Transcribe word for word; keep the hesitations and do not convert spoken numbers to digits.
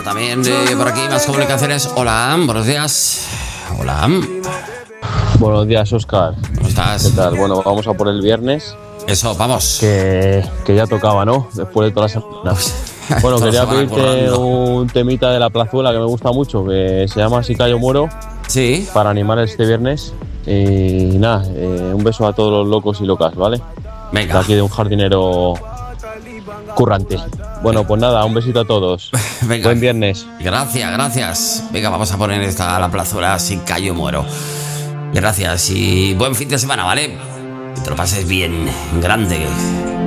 También eh, por aquí más comunicaciones. Hola, buenos días. Hola. Buenos días, Óscar. ¿Cómo estás? ¿Qué tal? Bueno, vamos a por el viernes. Eso, vamos. Que, que ya tocaba, ¿no? Después de toda la semana. Bueno, Toda la quería semana pedirte currando. un temita de la plazuela que me gusta mucho, que se llama Si callo muero, Sí. para animar este viernes. Y nada, eh, un beso a todos los locos y locas, ¿vale? De Venga. aquí de un jardinero currante. Bueno, pues nada, un besito a todos. Venga. Buen viernes. Gracias, gracias. Venga, vamos a poner esta a la plazuela. Si callo muero. Gracias y buen fin de semana, ¿vale? Que te lo pases bien, grande.